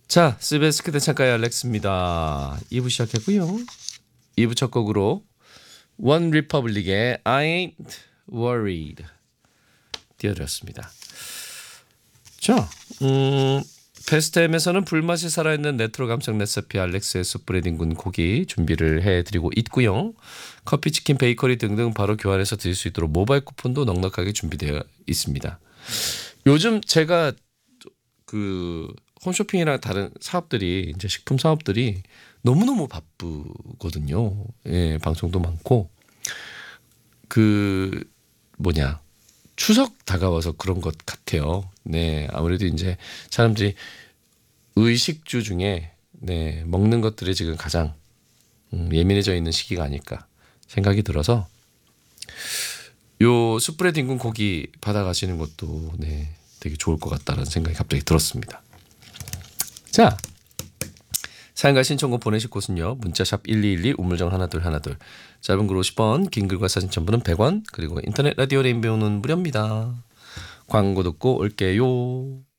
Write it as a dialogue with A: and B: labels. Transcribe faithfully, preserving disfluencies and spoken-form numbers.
A: 자, 씨비에스 그대 창가의 알렉스입니다. 이 부 시작했고요. 이 부 첫 곡으로 원 리퍼블릭의 I ain't worried 띄워드렸습니다. 자, 음, 페스템에서는 불맛이 살아있는 레트로 감성 레시피 알렉스의 숯브레딩군 고기 준비를 해드리고 있고요. 커피, 치킨, 베이커리 등등 바로 교환해서 드실 수 있도록 모바일 쿠폰도 넉넉하게 준비되어 있습니다. 요즘 제가 그 홈쇼핑이랑 다른 사업들이 이제 식품 사업들이 너무너무 바쁘거든요. 예, 방송도 많고 그 뭐냐 추석 다가와서 그런 것 같아요. 네, 아무래도 이제 사람들이 의식주 중에 네, 먹는 것들이 지금 가장 음, 예민해져 있는 시기가 아닐까 생각이 들어서 요 숯불에 뒹군 고기 받아가시는 것도 네, 되게 좋을 것 같다는 생각이 갑자기 들었습니다. 자, 사연과 신청곡 보내실 곳은요. 문자샵 일이일이 우물정 하나둘 하나둘 짧은 글 오십 원 긴 글과 사진 첨부는 백 원 그리고 인터넷 라디오 레인보우는 무료입니다. 광고 듣고 올게요.